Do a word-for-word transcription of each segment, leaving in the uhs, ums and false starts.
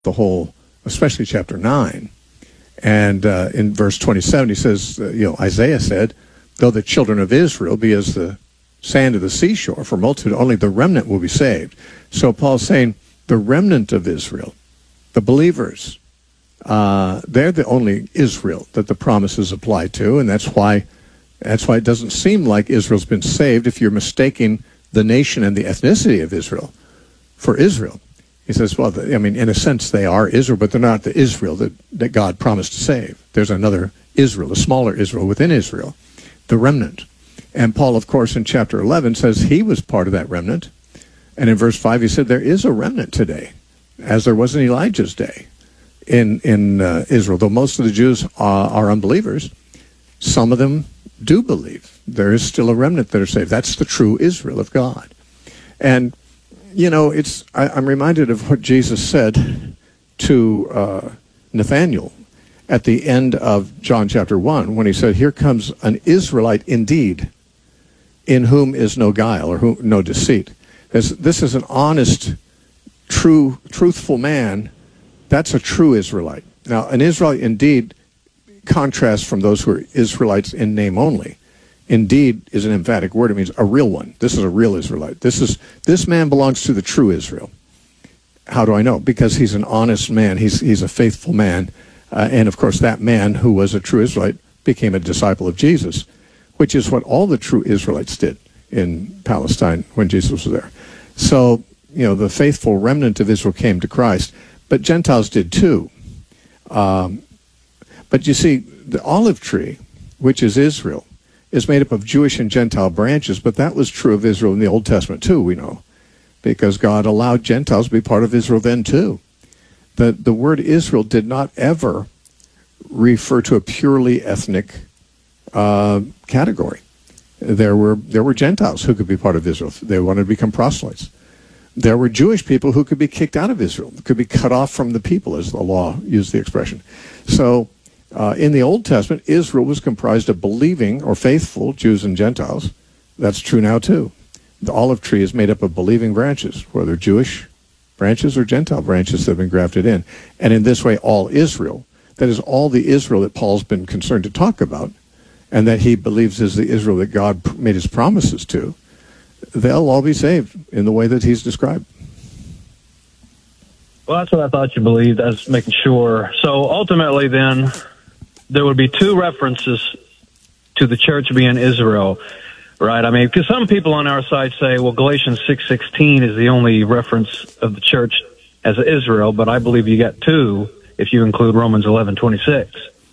the whole, especially chapter nine. And uh, in verse twenty-seven, he says, uh, you know, Isaiah said, though the children of Israel be as the sand of the seashore, for multitude, only the remnant will be saved. So Paul's saying the remnant of Israel, the believers, uh, they're the only Israel that the promises apply to, and that's why that's why it doesn't seem like Israel's been saved if you're mistaking the nation and the ethnicity of Israel for Israel. He says, well, I mean, in a sense, they are Israel, but they're not the Israel that, that God promised to save. There's another Israel, a smaller Israel within Israel, the remnant. And Paul, of course, in chapter eleven says he was part of that remnant. And in verse five, he said there is a remnant today, as there was in Elijah's day in, in uh, Israel. Though most of the Jews are, are unbelievers, some of them do believe. There is still a remnant that are saved. That's the true Israel of God. And you know, it's I, I'm reminded of what Jesus said to uh, Nathanael at the end of John chapter one, when he said, here comes an Israelite indeed, in whom is no guile or who, no deceit. This, this is an honest, true, truthful man. That's a true Israelite. Now, an Israelite indeed contrasts from those who are Israelites in name only. Indeed is an emphatic word. It means a real one. This is a real Israelite. This is this man belongs to the true Israel. How do I know? Because he's an honest man. He's he's a faithful man. Uh, and of course, that man who was a true Israelite became a disciple of Jesus, which is what all the true Israelites did in Palestine when Jesus was there. So, you know, the faithful remnant of Israel came to Christ, but Gentiles did too. Um, but you see, the olive tree, which is Israel, is made up of Jewish and Gentile branches, but that was true of Israel in the Old Testament too, we know, because God allowed Gentiles to be part of Israel then too. The, the word Israel did not ever refer to a purely ethnic uh, category. There were, there were Gentiles who could be part of Israel. They wanted to become proselytes. There were Jewish people who could be kicked out of Israel, could be cut off from the people, as the law used the expression. So, Uh, in the Old Testament, Israel was comprised of believing or faithful Jews and Gentiles. That's true now, too. The olive tree is made up of believing branches, whether Jewish branches or Gentile branches that have been grafted in. And in this way, all Israel, that is all the Israel that Paul's been concerned to talk about, and that he believes is the Israel that God made his promises to, they'll all be saved in the way that he's described. Well, that's what I thought you believed. I was making sure. So ultimately, then, there would be two references to the church being Israel, right? I mean, because some people on our side say, well, Galatians six sixteen is the only reference of the church as Israel, but I believe you got two if you include Romans eleven twenty-six.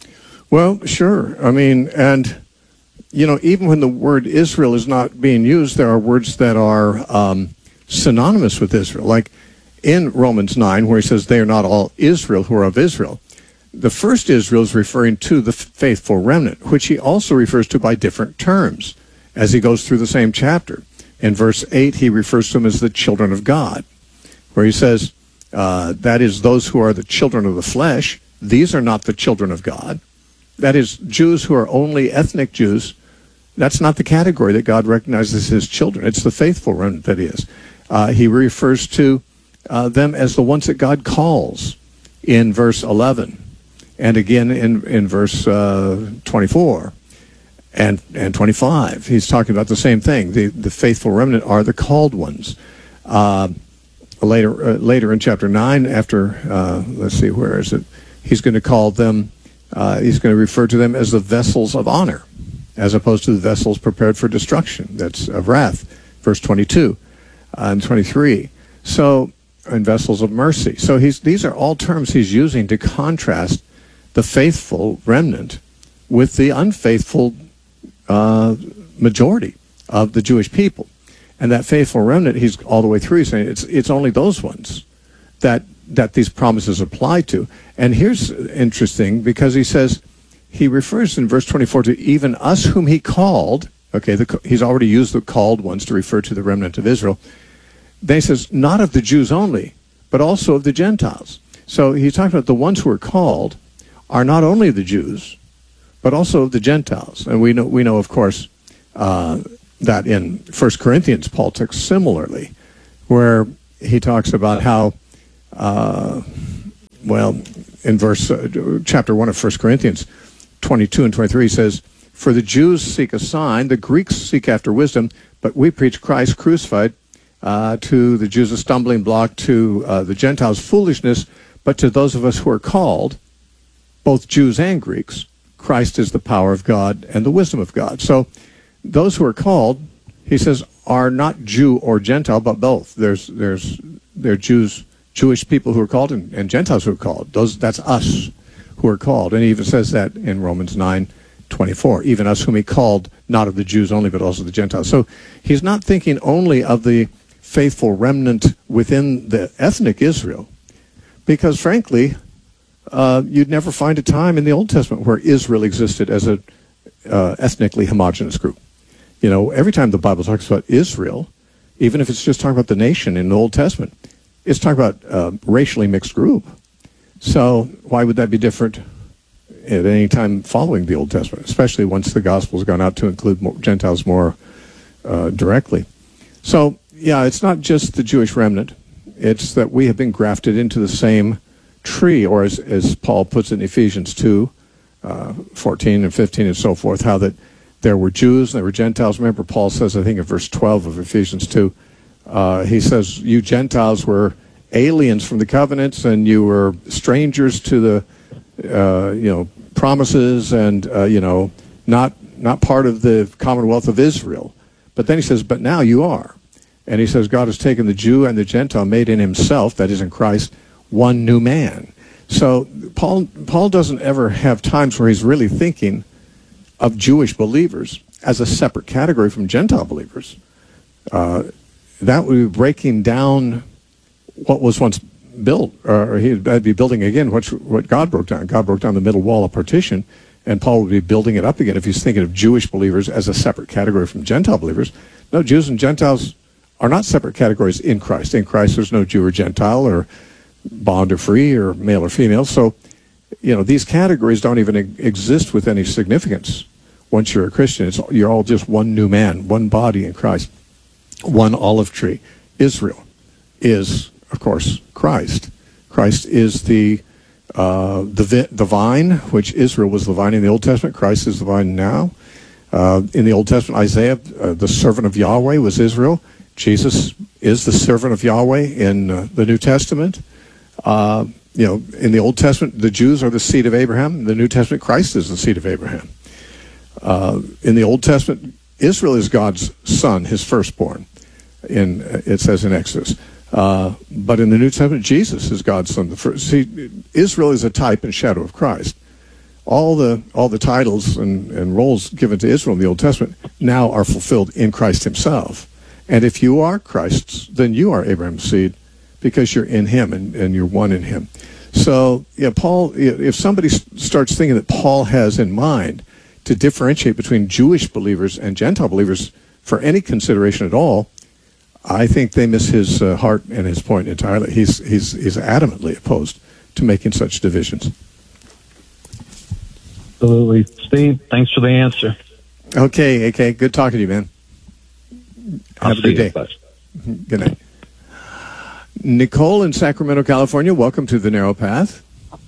Well, sure. I mean, and, you know, even when the word Israel is not being used, there are words that are um, synonymous with Israel. Like in Romans nine, where he says, they are not all Israel who are of Israel. The first Israel is referring to the faithful remnant, which he also refers to by different terms as he goes through the same chapter. In verse eight, he refers to them as the children of God, where he says, uh, that is those who are the children of the flesh. These are not the children of God. That is, Jews who are only ethnic Jews. That's not the category that God recognizes as his children. It's the faithful remnant that is. Uh, he refers to uh, them as the ones that God calls in verse eleven. And again in, in verse uh, twenty-four and, and twenty-five. He's talking about the same thing. The, the faithful remnant are the called ones. Uh, later uh, later in chapter nine, after, uh, let's see, where is it? He's going to call them, uh, he's going to refer to them as the vessels of honor, as opposed to the vessels prepared for destruction. That's of wrath, verse twenty-two uh, and twenty-three. So, and vessels of mercy. So he's, these are all terms he's using to contrast the faithful remnant with the unfaithful uh, majority of the Jewish people. And that faithful remnant, he's all the way through, he's saying it's it's only those ones that that these promises apply to. And here's interesting, because he says, he refers in verse twenty-four to even us whom he called. Okay, the, he's already used the called ones to refer to the remnant of Israel. Then he says, not of the Jews only, but also of the Gentiles. So he's talking about the ones who are called are not only the Jews, but also the Gentiles. And we know, we know of course, uh, that in First Corinthians, Paul talks similarly, where he talks about how uh, well, in verse uh, chapter one of First Corinthians twenty-two and twenty-three says, "For the Jews seek a sign, the Greeks seek after wisdom, but we preach Christ crucified, uh, to the Jews a stumbling block, to uh, the Gentiles foolishness, but to those of us who are called, both Jews and Greeks, Christ is the power of God and the wisdom of God." So those who are called, he says, are not Jew or Gentile, but both. There's there's there are Jews, Jewish people who are called, and, and Gentiles who are called. Those that's us who are called, and he even says that in Romans nine twenty-four. Even us whom he called, not of the Jews only, but also the Gentiles. So he's not thinking only of the faithful remnant within the ethnic Israel, because frankly, uh, you'd never find a time in the Old Testament where Israel existed as a uh, ethnically homogenous group. You know, every time the Bible talks about Israel, even if it's just talking about the nation in the Old Testament, it's talking about a racially mixed group. So why would that be different at any time following the Old Testament, especially once the gospel's gone out to include more Gentiles more uh, directly? So, yeah, it's not just the Jewish remnant. It's that we have been grafted into the same tree, or as, as Paul puts it in Ephesians two, uh, fourteen and fifteen and so forth, how that there were Jews and there were Gentiles. Remember, Paul says, I think in verse twelve of Ephesians two, uh, he says, you Gentiles were aliens from the covenants, and you were strangers to the, uh, you know, promises, and, uh, you know, not not part of the commonwealth of Israel. But then he says, but now you are. And he says, God has taken the Jew and the Gentile, made in himself, that is in Christ, one new man. So Paul Paul doesn't ever have times where he's really thinking of Jewish believers as a separate category from Gentile believers. Uh, that would be breaking down what was once built, or he'd be building again what, what God broke down. God broke down the middle wall of partition, and Paul would be building it up again if he's thinking of Jewish believers as a separate category from Gentile believers. No, Jews and Gentiles are not separate categories in Christ. In Christ, there's no Jew or Gentile, or bond or free, or male or female. So, you know, these categories don't even e- exist with any significance once you're a Christian. It's, you're all just one new man, one body in Christ, one olive tree. Israel is, of course, Christ. Christ is the uh, the, vi- the vine, which Israel was the vine in the Old Testament. Christ is the vine now. Uh, in the Old Testament, Isaiah, uh, the servant of Yahweh, was Israel. Jesus is the servant of Yahweh in uh, the New Testament. Uh, you know, in the Old Testament, the Jews are the seed of Abraham. In the New Testament, Christ is the seed of Abraham. Uh, in the Old Testament, Israel is God's son, his firstborn. In it says in Exodus. Uh, but in the New Testament, Jesus is God's son. The first. See, Israel is a type and shadow of Christ. All the all the titles and, and roles given to Israel in the Old Testament now are fulfilled in Christ himself. And if you are Christ's, then you are Abraham's seed, because you're in him and, and you're one in him. So, yeah, Paul, if somebody starts thinking that Paul has in mind to differentiate between Jewish believers and Gentile believers for any consideration at all, I think they miss his uh, heart and his point entirely. He's, he's, he's adamantly opposed to making such divisions. Absolutely. Steve, thanks for the answer. Okay, A K, good talking to you, man. I'll Have a good day. Bye. Good night. Nicole in Sacramento, California, welcome to The Narrow Path.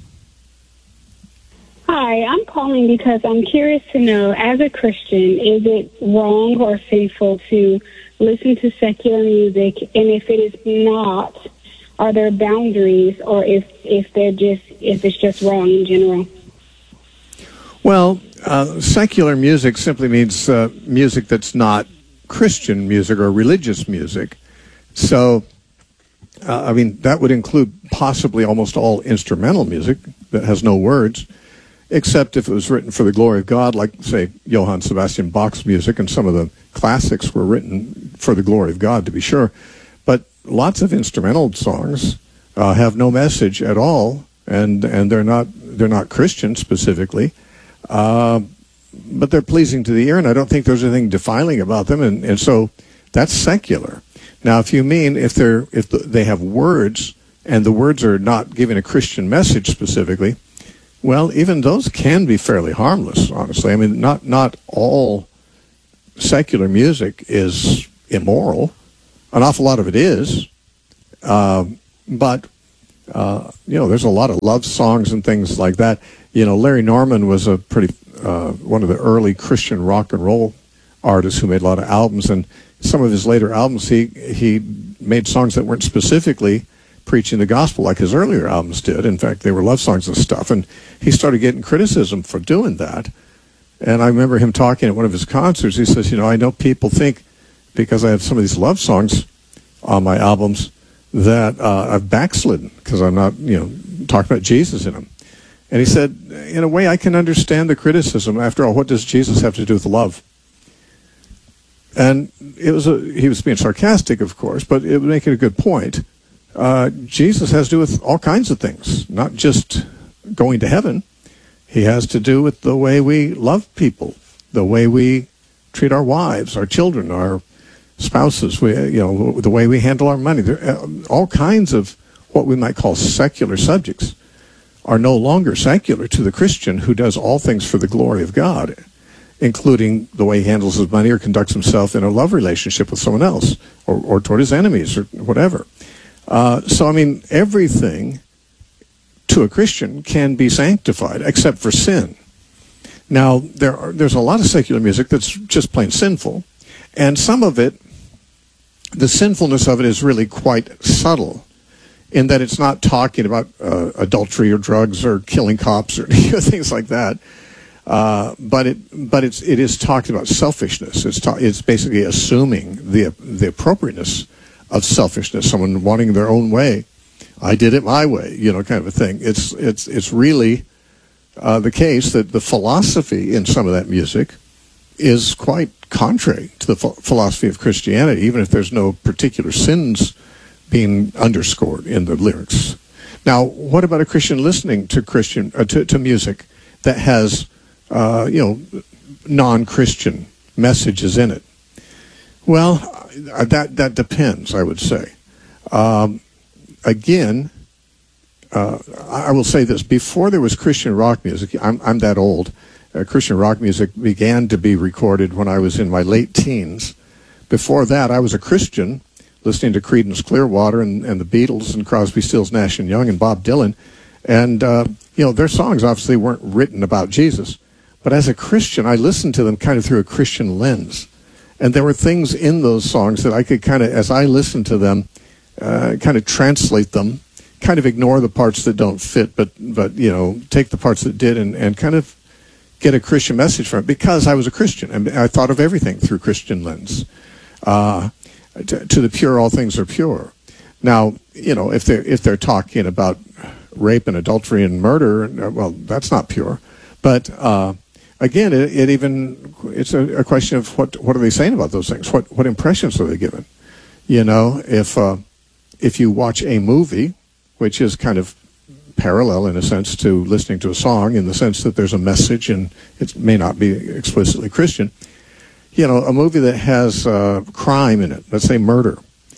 Hi, I'm calling because I'm curious to know, as a Christian, is it wrong or sinful to listen to secular music? And if it is not, are there boundaries, or if, if they're just if it's just wrong in general? Well, uh, secular music simply means uh, music that's not Christian music or religious music. So, uh, I mean, that would include possibly almost all instrumental music that has no words, except if it was written for the glory of God, like, say, Johann Sebastian Bach's music, and some of the classics were written for the glory of God, to be sure. But lots of instrumental songs uh, have no message at all, and and they're not they're not Christian specifically. Uh, but they're pleasing to the ear, and I don't think there's anything defiling about them, and, and so that's secular. Now, if you mean if they're if the, they have words, and the words are not giving a Christian message specifically, well, even those can be fairly harmless, honestly. I mean, not not all secular music is immoral. An awful lot of it is, uh, but uh, you know, there's a lot of love songs and things like that. You know, Larry Norman was a pretty uh, one of the early Christian rock and roll artists who made a lot of albums, and some of his later albums, he he made songs that weren't specifically preaching the gospel like his earlier albums did. In fact, they were love songs and stuff, and he started getting criticism for doing that. And I remember him talking at one of his concerts. He says, you know, I know people think because I have some of these love songs on my albums that uh, I've backslidden because I'm not, you know, talking about Jesus in them. And he said, in a way, I can understand the criticism. After all, what does Jesus have to do with love? And it was a, he was being sarcastic, of course, but it was making a good point. Uh, Jesus has to do with all kinds of things, not just going to heaven. He has to do with the way we love people, the way we treat our wives, our children, our spouses, we, you know, the way we handle our money. There, uh, all kinds of what we might call secular subjects are no longer secular to the Christian who does all things for the glory of God, including the way he handles his money or conducts himself in a love relationship with someone else or, or toward his enemies or whatever. Uh, so, I mean, everything to a Christian can be sanctified except for sin. Now, there are, there's a lot of secular music that's just plain sinful, and some of it, the sinfulness of it is really quite subtle in that it's not talking about uh, adultery or drugs or killing cops or you know, things like that. Uh, but it, but it's, it is talking about selfishness. It's, ta- it's basically assuming the the appropriateness of selfishness, someone wanting their own way. I did it my way, you know, kind of a thing. It's it's it's really uh, the case that the philosophy in some of that music is quite contrary to the ph- philosophy of Christianity, even if there's no particular sins being underscored in the lyrics. Now, what about a Christian listening to Christian uh, to, to music that has uh, you know non-Christian messages in it? Well, that that depends, I would say. Um, again, uh, I will say this: before there was Christian rock music, I'm I'm that old. Uh, Christian rock music began to be recorded when I was in my late teens. Before that, I was a Christian, listening to Creedence Clearwater and, and the Beatles and Crosby, Stills, Nash and Young and Bob Dylan, and uh, you know their songs obviously weren't written about Jesus, but as a Christian, I listened to them kind of through a Christian lens. And there were things in those songs that I could kind of, as I listened to them, uh, kind of translate them, kind of ignore the parts that don't fit, but, but you know, take the parts that did and, and kind of get a Christian message from it because I was a Christian. And I thought of everything through Christian lens. Uh, to, to the pure, all things are pure. Now, you know, if they're, if they're talking about rape and adultery and murder, well, that's not pure. But, uh, Again, it, it even it's a, a question of what what are they saying about those things? What what impressions are they given? You know, if uh, if you watch a movie, which is kind of parallel in a sense to listening to a song, in the sense that there's a message and it may not be explicitly Christian. You know, a movie that has uh, crime in it, let's say murder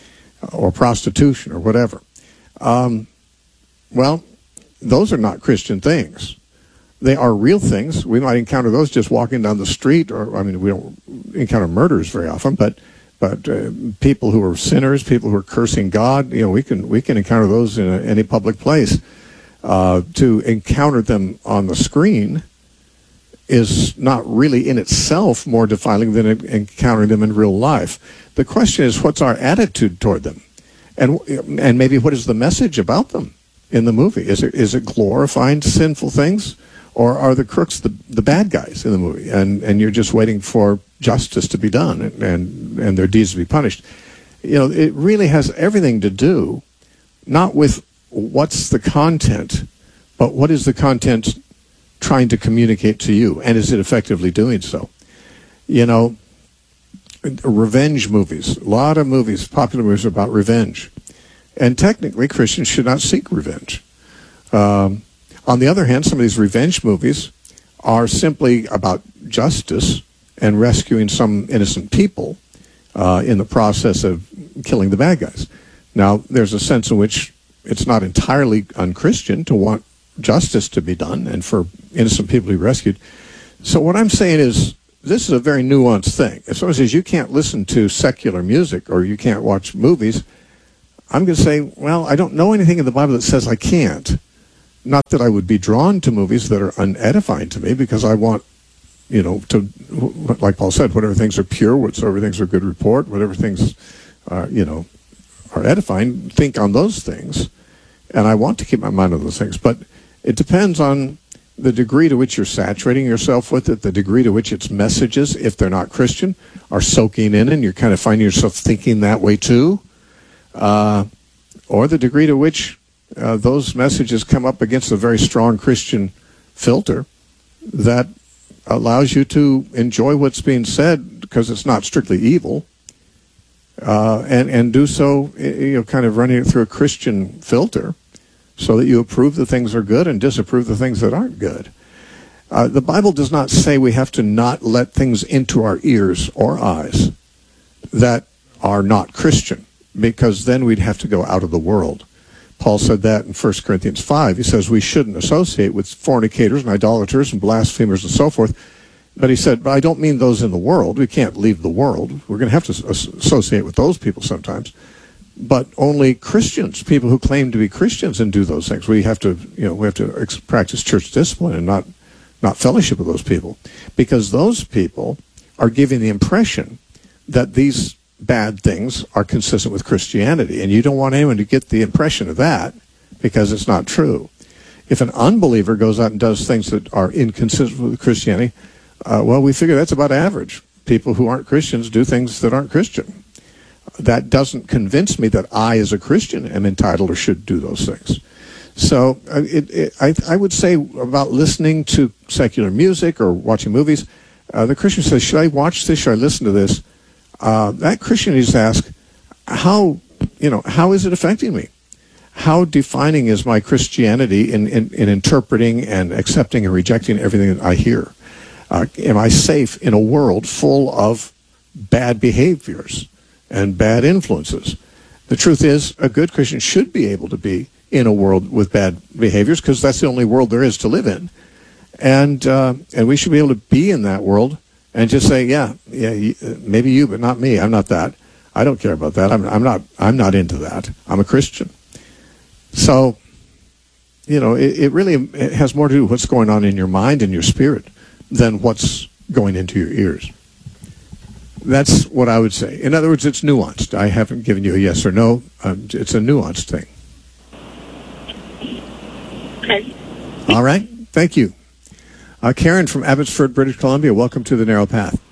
or prostitution or whatever. Um, well, those are not Christian things. They are real things. We might encounter those just walking down the street, or I mean, we don't encounter murders very often, but but uh, people who are sinners, people who are cursing God, you know, we can we can encounter those in a, any public place. Uh, to encounter them on the screen is not really in itself more defiling than encountering them in real life. The question is, what's our attitude toward them, and and maybe what is the message about them in the movie? Is it is it glorifying sinful things? Or are the crooks the, the bad guys in the movie, and, and you're just waiting for justice to be done and, and, and their deeds to be punished? You know, it really has everything to do, not with what's the content, but what is the content trying to communicate to you, and is it effectively doing so? You know, revenge movies, a lot of movies, popular movies are about revenge. And technically, Christians should not seek revenge. Um, On the other hand, some of these revenge movies are simply about justice and rescuing some innocent people uh, in the process of killing the bad guys. Now, there's a sense in which it's not entirely unchristian to want justice to be done and for innocent people to be rescued. So what I'm saying is, this is a very nuanced thing. If someone says you can't listen to secular music or you can't watch movies, I'm going to say, well, I don't know anything in the Bible that says I can't. Not that I would be drawn to movies that are unedifying to me, because I want, you know, to, like Paul said, whatever things are pure, whatever things are good report, whatever things are, you know, are edifying, think on those things. And I want to keep my mind on those things. But it depends on the degree to which you're saturating yourself with it, the degree to which its messages, if they're not Christian, are soaking in and you're kind of finding yourself thinking that way too. Uh, or the degree to which uh, those messages come up against a very strong Christian filter that allows you to enjoy what's being said because it's not strictly evil, uh, and, and do so, you know, kind of running it through a Christian filter so that you approve the things that are good and disapprove the things that aren't good. Uh, the Bible does not say we have to not let things into our ears or eyes that are not Christian, because then we'd have to go out of the world. Paul said that in First Corinthians five. He says we shouldn't associate with fornicators and idolaters and blasphemers and so forth. But he said, but I don't mean those in the world. We can't leave the world. We're going to have to associate with those people sometimes. But only Christians, people who claim to be Christians and do those things. We have to, you know, we have to ex- practice church discipline and not, not fellowship with those people. Because those people are giving the impression that these bad things are consistent with Christianity, and you don't want anyone to get the impression of that, because it's not true. If an unbeliever goes out and does things that are inconsistent with Christianity, uh, well, we figure that's about average. People who aren't Christians do things that aren't Christian. That doesn't convince me that I, as a Christian, am entitled or should do those things. So uh, it, it, I, I would say about listening to secular music or watching movies, uh, the Christian says, should I watch this? Should I listen to this? Uh, that Christian needs to ask, how, you know, how is it affecting me? How defining is my Christianity in, in, in interpreting and accepting and rejecting everything that I hear? Uh, am I safe in a world full of bad behaviors and bad influences? The truth is, a good Christian should be able to be in a world with bad behaviors, because that's the only world there is to live in. And, uh, and we should be able to be in that world and just say, yeah, yeah, maybe you, but not me. I'm not that. I don't care about that. I'm, I'm not. I'm not into that. I'm a Christian. So, you know, it, it really it has more to do with what's going on in your mind and your spirit than what's going into your ears. That's what I would say. In other words, it's nuanced. I haven't given you a yes or no. Um, it's a nuanced thing. Okay. All right. Thank you. Uh, Karen from Abbotsford, British Columbia, welcome to The Narrow Path.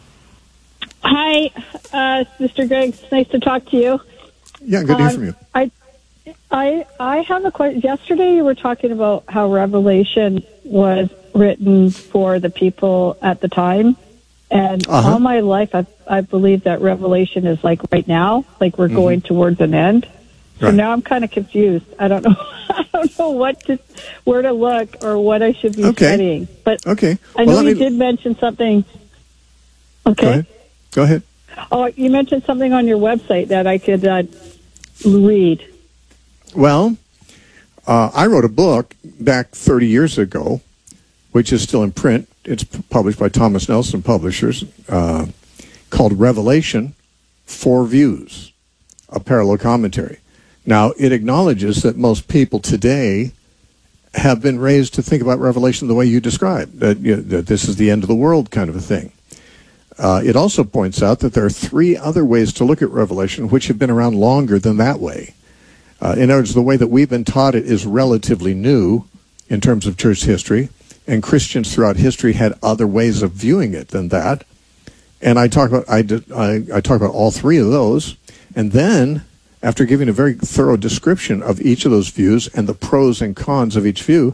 Hi, uh, Mister Greg. It's nice to talk to you. Yeah, good to hear um, from you. I, I, I have a question. Yesterday you were talking about how Revelation was written for the people at the time. And uh-huh. all my life, I've, I believe that Revelation is like right now, like we're mm-hmm. going towards an end. So right. now I'm kind of confused. I don't know. I don't know what to, where to look or what I should be okay. studying. But okay. I well, know you me... did mention something. Okay. Go ahead. Go ahead. Oh, you mentioned something on your website that I could uh, read. Well, uh, I wrote a book back thirty years ago, which is still in print. It's published by Thomas Nelson Publishers, uh, called Revelation, Four Views, a parallel commentary. Now, it acknowledges that most people today have been raised to think about Revelation the way you described, that, you know, that this is the end of the world kind of a thing. Uh, it also points out that there are three other ways to look at Revelation which have been around longer than that way. Uh, in other words, the way that we've been taught it is relatively new in terms of church history, and Christians throughout history had other ways of viewing it than that. And I talk about I, did, I, I talk about all three of those, and then after giving a very thorough description of each of those views and the pros and cons of each view,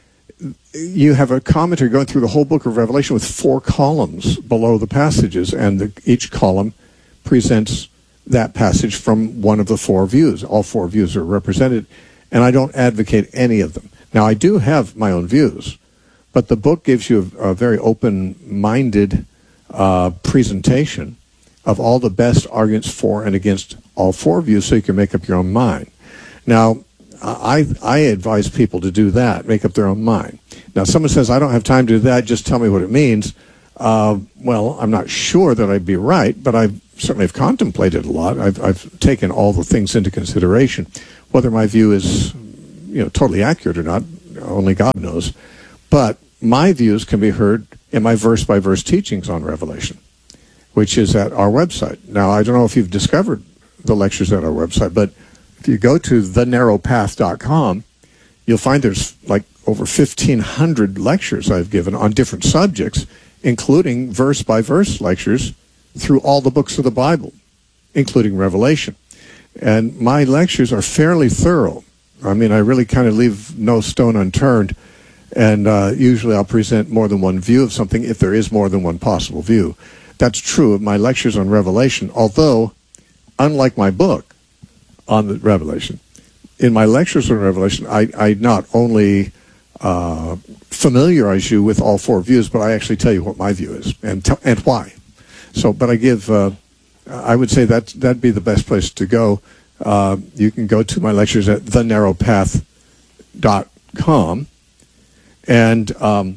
you have a commentary going through the whole book of Revelation with four columns below the passages, and the, each column presents that passage from one of the four views. All four views are represented, and I don't advocate any of them. Now, I do have my own views, but the book gives you a, a very open-minded uh, presentation of all the best arguments for and against all four views, so you can make up your own mind. Now, I, I advise people to do that, make up their own mind. Now, someone says, I don't have time to do that, just tell me what it means. Uh, well, I'm not sure that I'd be right, but I certainly have contemplated a lot. I've, I've taken all the things into consideration. Whether my view is, you know, totally accurate or not, only God knows. But my views can be heard in my verse-by-verse teachings on Revelation, which is at our website. Now, I don't know if you've discovered the lectures at our website, but if you go to the narrow path dot com, you'll find there's like over fifteen hundred lectures I've given on different subjects, including verse-by-verse lectures through all the books of the Bible, including Revelation. And my lectures are fairly thorough. I mean, I really kind of leave no stone unturned, and uh, usually I'll present more than one view of something if there is more than one possible view. That's true of my lectures on Revelation, although, unlike my book on the Revelation, in my lectures on Revelation, I, I not only uh, familiarize you with all four views, but I actually tell you what my view is and t- and why. So, but I give, uh, I would say that that'd be the best place to go. Uh, you can go to my lectures at the narrow path dot com, and um,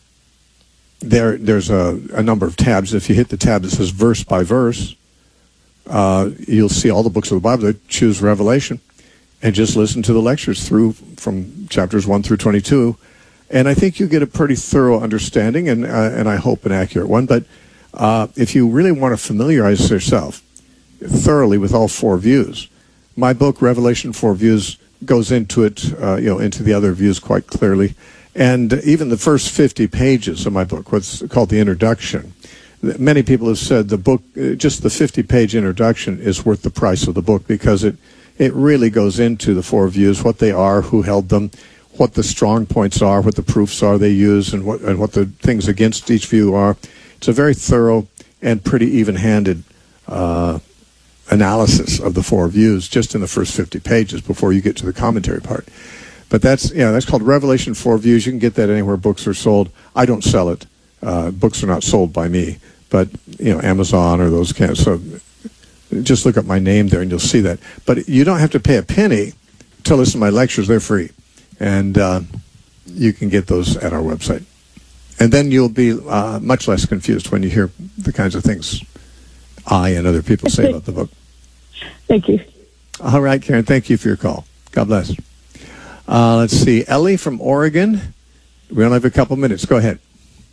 there there's a, a number of tabs. If you hit the tab that says verse by verse, uh, you'll see all the books of the Bible. Choose Revelation, and just listen to the lectures through from chapters one through twenty-two, and I think you get a pretty thorough understanding, and uh, and I hope an accurate one. But uh, if you really want to familiarize yourself thoroughly with all four views, my book Revelation Four Views goes into it, uh, you know, into the other views quite clearly, and even the first fifty pages of my book, what's called the introduction. Many people have said the book, just the fifty-page introduction, is worth the price of the book because it. It really goes into the four views, what they are, who held them, what the strong points are, what the proofs are they use, and what and what the things against each view are. It's a very thorough and pretty even-handed uh, analysis of the four views just in the first fifty pages before you get to the commentary part. But that's yeah, that's called Revelation Four Views. You can get that anywhere books are sold. I don't sell it. Uh, books are not sold by me, but you know, Amazon or those kind of so. Just look up my name there and you'll see that. But you don't have to pay a penny to listen to my lectures. They're free. And uh, you can get those at our website. And then you'll be uh, much less confused when you hear the kinds of things I and other people say about the book. Thank you. All right, Karen. Thank you for your call. God bless. Uh, let's see. Ellie from Oregon. We only have a couple minutes. Go ahead.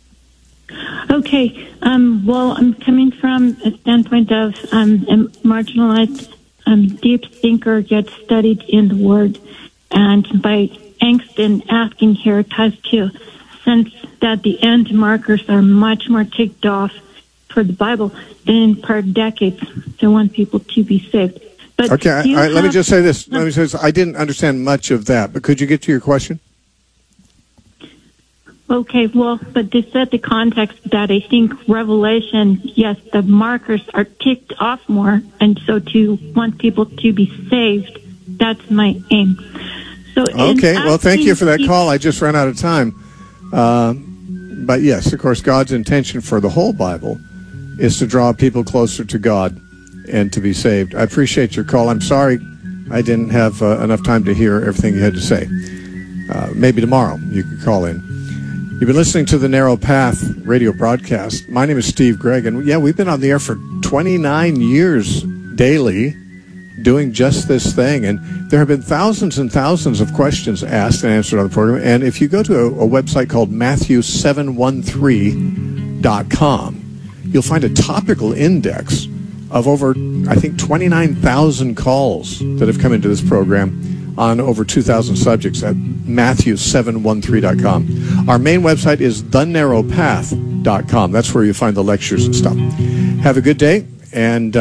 Okay. Um, well, I'm coming from a standpoint of um, a marginalized, um, deep thinker gets studied in the Word. And by angst and asking here, it has to sense that the end markers are much more ticked off for the Bible than per decades. They want people to be saved. But okay, all right, let me just say this. Let me say this. I didn't understand much of that, but could you get to your question? Okay, well, but to set the context that I think Revelation, yes, the markers are ticked off more, and so to want people to be saved, that's my aim. So okay, well, thank you for that call. I just ran out of time. Uh, but yes, of course, God's intention for the whole Bible is to draw people closer to God and to be saved. I appreciate your call. I'm sorry I didn't have uh, enough time to hear everything you had to say. Uh, maybe tomorrow you can call in. You've been listening to the Narrow Path radio broadcast. My name is Steve Gregg, and yeah, we've been on the air for twenty-nine years daily doing just this thing, and there have been thousands and thousands of questions asked and answered on the program, and if you go to a, a website called Matthew seven one three dot com, you'll find a topical index of over, I think, twenty-nine thousand calls that have come into this program on over two thousand subjects at Matthew seven one three dot com. Our main website is the narrow path dot com. That's where you find the lectures and stuff. Have a good day, and... Uh,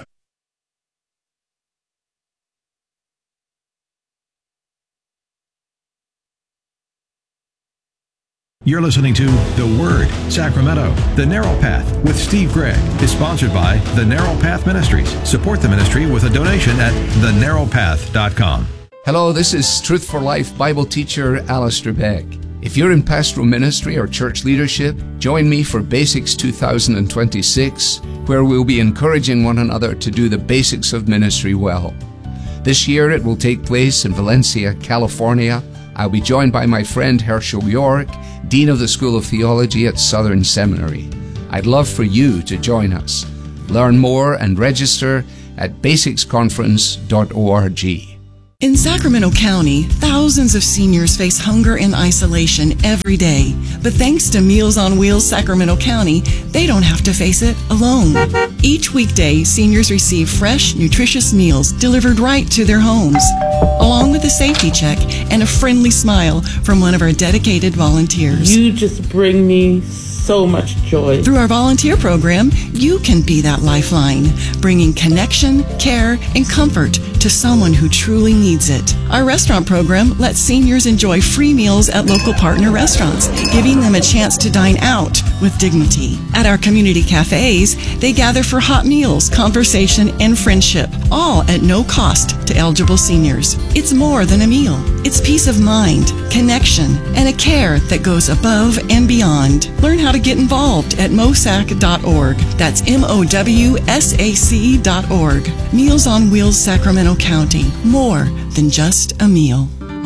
You're listening to The Word, Sacramento. The Narrow Path with Steve Gregg is sponsored by The Narrow Path Ministries. Support the ministry with a donation at the narrow path dot com. Hello, this is Truth for Life Bible teacher Alistair Beck. If you're in pastoral ministry or church leadership, join me for Basics two thousand twenty-six, where we'll be encouraging one another to do the basics of ministry well. This year it will take place in Valencia, California. I'll be joined by my friend Herschel York, Dean of the School of Theology at Southern Seminary. I'd love for you to join us. Learn more and register at basics conference dot org. In Sacramento County, thousands of seniors face hunger and isolation every day. But thanks to Meals on Wheels Sacramento County, they don't have to face it alone. Each weekday, seniors receive fresh, nutritious meals delivered right to their homes, along with a safety check and a friendly smile from one of our dedicated volunteers. You just bring me so much joy. Through our volunteer program, you can be that lifeline, bringing connection, care, and comfort to someone who truly needs it. Our restaurant program lets seniors enjoy free meals at local partner restaurants, giving them a chance to dine out with dignity. At our community cafes, they gather for hot meals, conversation, and friendship, all at no cost to eligible seniors. It's more than a meal. It's peace of mind, connection, and a care that goes above and beyond. Learn how to get involved at mosac dot org. That's M O W S A C dot org. Meals on Wheels Sacramento County. More than just a meal.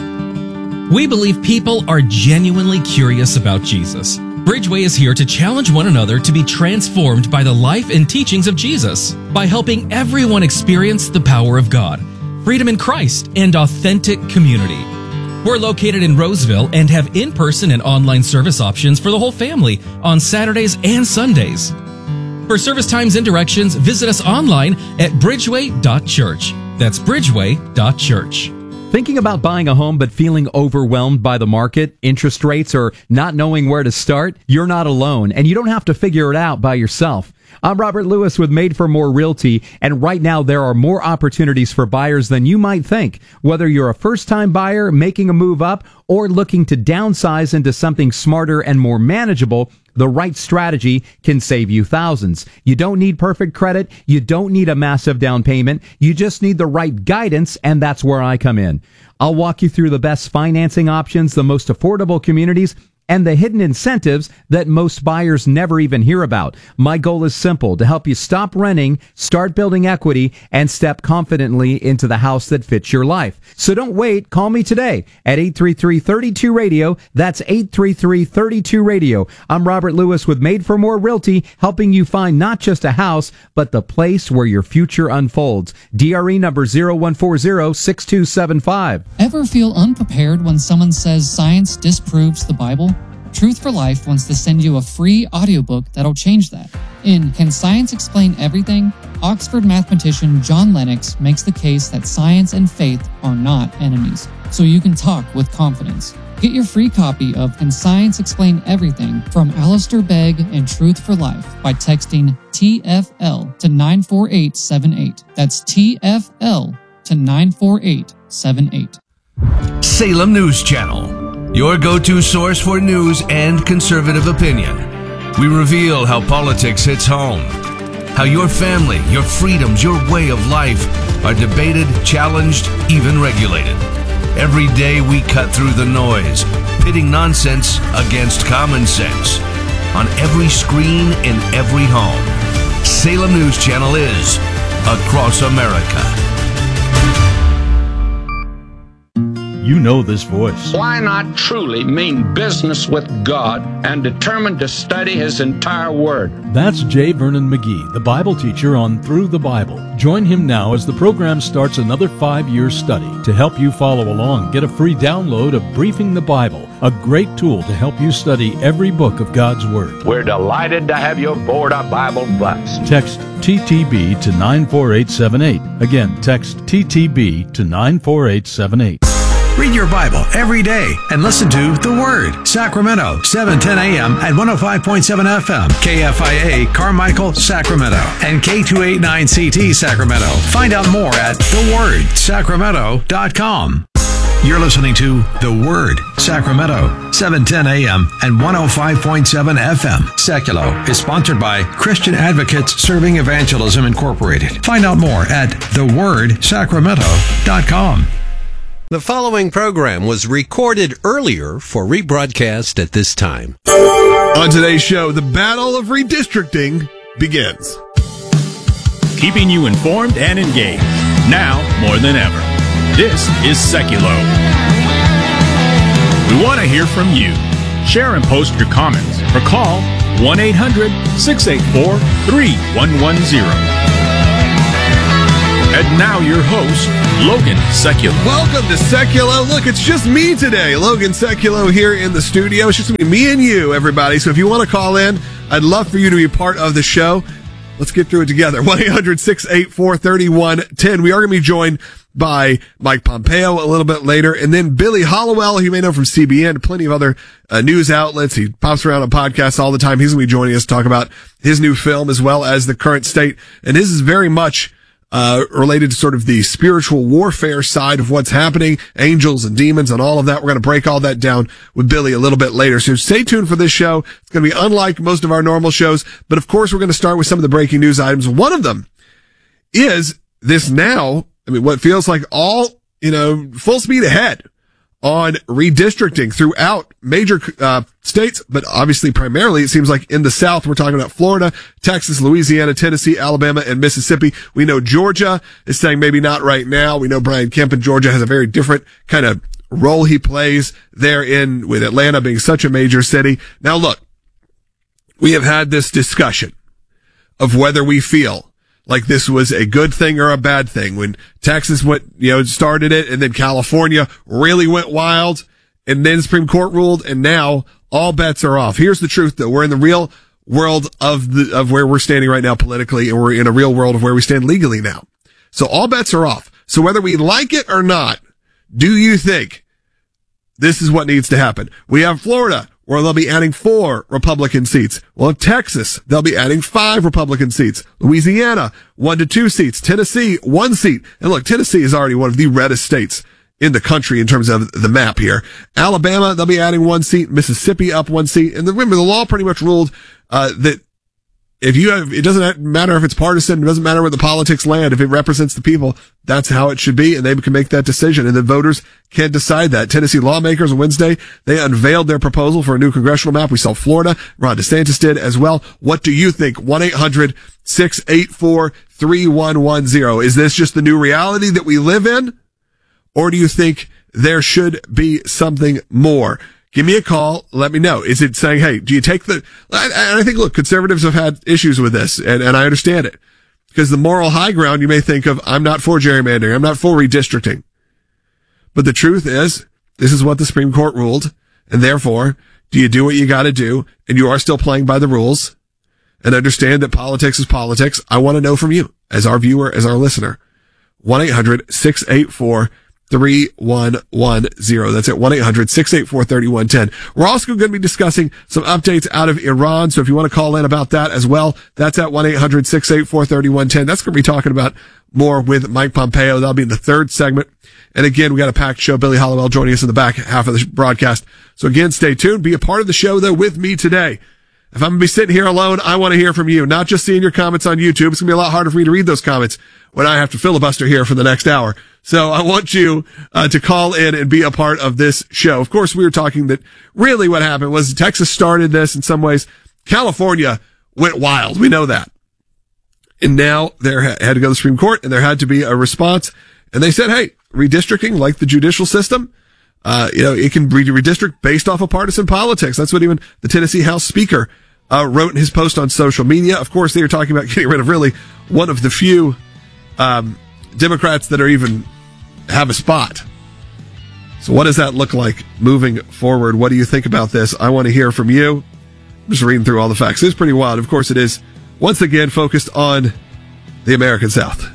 We believe people are genuinely curious about Jesus. Bridgeway is here to challenge one another to be transformed by the life and teachings of Jesus by helping everyone experience the power of God, freedom in Christ, and authentic community. We're located in Roseville and have in-person and online service options for the whole family on Saturdays and Sundays. For service times and directions, visit us online at bridgeway dot church. That's bridgeway dot church. Thinking about buying a home but feeling overwhelmed by the market, interest rates, or not knowing where to start? You're not alone, and you don't have to figure it out by yourself. I'm Robert Lewis with Made for More Realty, and right now there are more opportunities for buyers than you might think. Whether you're a first-time buyer, making a move up, or looking to downsize into something smarter and more manageable, the right strategy can save you thousands. You don't need perfect credit. You don't need a massive down payment. You just need the right guidance, and that's where I come in. I'll walk you through the best financing options, the most affordable communities, and the hidden incentives that most buyers never even hear about. My goal is simple: to help you stop renting, start building equity, and step confidently into the house that fits your life. So don't wait. Call me today at eight three three, three two, radio. That's eight three three, three two, radio. I'm Robert Lewis with Made for More Realty, helping you find not just a house, but the place where your future unfolds. D R E number zero one four zero, six two seven five. Ever feel unprepared when someone says science disproves the Bible? Truth for Life wants to send you a free audiobook that'll change that. In Can Science Explain Everything?, Oxford mathematician John Lennox makes the case that science and faith are not enemies, so you can talk with confidence. Get your free copy of Can Science Explain Everything from Alistair Begg and Truth for Life by texting T F L to nine four eight seven eight. That's T F L to nine four eight seven eight. Salem News Channel, your go-to source for news and conservative opinion. We reveal how politics hits home, how your family, your freedoms, your way of life are debated, challenged, even regulated. Every day we cut through the noise, pitting nonsense against common sense. On every screen, in every home, Salem News Channel is across America. You know this voice. Why not truly mean business with God and determined to study His entire Word? That's J. Vernon McGee, the Bible teacher on Through the Bible. Join him now as the program starts another five-year study. To help you follow along, get a free download of Briefing the Bible, a great tool to help you study every book of God's Word. We're delighted to have you aboard our Bible bus. Text T T B to nine four eight seven eight. Again, text T T B to nine four eight seven eight. Read your Bible every day and listen to The Word, Sacramento, seven ten a.m. at one oh five point seven F M, K F I A, Carmichael, Sacramento, and K two eighty-nine C T, Sacramento. Find out more at the word sacramento dot com. You're listening to The Word, Sacramento, seven ten a.m. and one oh five point seven F M. Seculo is sponsored by Christian Advocates Serving Evangelism Incorporated. Find out more at the word sacramento dot com. The following program was recorded earlier for rebroadcast at this time. On today's show, the battle of redistricting begins. Keeping you informed and engaged, now more than ever. This is Seculo. We want to hear from you. Share and post your comments or call one eight hundred, six eight four, three one one zero. And now your host, Logan Sekulow. Welcome to Sekulow. Look, it's just me today. Logan Sekulow here in the studio. It's just going to be me and you, everybody. So if you want to call in, I'd love for you to be part of the show. Let's get through it together. one eight hundred, six eight four, three one one zero. We are going to be joined by Mike Pompeo a little bit later, and then Billy Hallowell, who you may know from C B N, plenty of other uh, news outlets. He pops around on podcasts all the time. He's going to be joining us to talk about his new film as well as the current state. And this is very much uh related to sort of the spiritual warfare side of what's happening, angels and demons and all of that. We're going to break all that down with Billy a little bit later. So stay tuned for this show. It's going to be unlike most of our normal shows, but of course we're going to start with some of the breaking news items. One of them is this now, I mean, what feels like all, you know, full speed ahead on redistricting throughout major uh states, but obviously primarily it seems like in the South. We're talking about Florida, Texas, Louisiana, Tennessee, Alabama, and Mississippi. We know Georgia is saying maybe not right now. We know Brian Kemp in Georgia has a very different kind of role he plays there in with Atlanta being such a major city. Now look, we have had this discussion of whether we feel like this was a good thing or a bad thing when Texas went, you know, started it, and then California really went wild, and then the Supreme Court ruled, and now all bets are off. Here's the truth, though. We're in the real world of the, of where we're standing right now politically, and we're in a real world of where we stand legally now. So all bets are off. So whether we like it or not, do you think this is what needs to happen? We have Florida, where they'll be adding four Republican seats. Well, in Texas, they'll be adding five Republican seats. Louisiana, one to two seats. Tennessee, one seat. And look, Tennessee is already one of the reddest states in the country in terms of the map here. Alabama, they'll be adding one seat. Mississippi up one seat. And remember, the law pretty much ruled uh that if you have, it doesn't matter if it's partisan, it doesn't matter where the politics land. If it represents the people, that's how it should be, and they can make that decision, and the voters can decide that. Tennessee lawmakers on Wednesday, they unveiled their proposal for a new congressional map. We saw Florida. Ron DeSantis did as well. What do you think? one eight hundred, six eight four, three one one zero. Is this just the new reality that we live in? Or do you think there should be something more? Give me a call. Let me know. Is it saying, hey, do you take the, and I think, look, conservatives have had issues with this, and, and I understand it. Because the moral high ground, you may think of, I'm not for gerrymandering. I'm not for redistricting. But the truth is, this is what the Supreme Court ruled. And therefore, do you do what you got to do? And you are still playing by the rules, and understand that politics is politics. I want to know from you, as our viewer, as our listener. one eight hundred, six eight four, three one one zero. That's at one eight hundred, six eight four, three one one zero. We're also going to be discussing some updates out of Iran. So if you want to call in about that as well, that's at one eight hundred, six eight four, three one one zero. That's going to be talking about more with Mike Pompeo. That'll be in the third segment. And again, we got a packed show. Billy Hallowell joining us in the back half of the broadcast. So again, stay tuned. Be a part of the show, though, with me today. If I'm going to be sitting here alone, I want to hear from you, not just seeing your comments on YouTube. It's going to be a lot harder for me to read those comments when I have to filibuster here for the next hour. So I want you uh, to call in and be a part of this show. Of course, we were talking that really what happened was Texas started this in some ways. California went wild. We know that. And now there had to go to the Supreme Court, and there had to be a response. And they said, hey, redistricting, like the judicial system, uh, you know, it can be redistrict based off of partisan politics. That's what even the Tennessee House Speaker uh, wrote in his post on social media. Of course, they were talking about getting rid of really one of the few um, Democrats that are even have a spot. So what does that look like moving forward? What do you think about this? I want to hear from you. I'm just reading through all the facts. It's pretty wild. Of course, it is, once again, focused on the American South.